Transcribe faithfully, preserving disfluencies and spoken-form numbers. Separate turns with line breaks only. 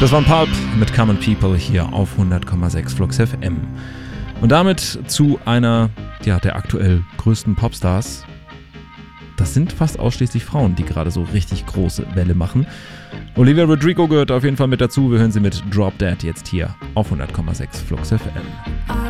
Das waren Pulp mit Common People hier auf hundert Komma sechs Flux F M. Und damit zu einer ja, der aktuell größten Popstars. Das sind fast ausschließlich Frauen, die gerade so richtig große Welle machen. Olivia Rodrigo gehört auf jeden Fall mit dazu. Wir hören sie mit Drop Dead jetzt hier auf hundert Komma sechs Flux F M.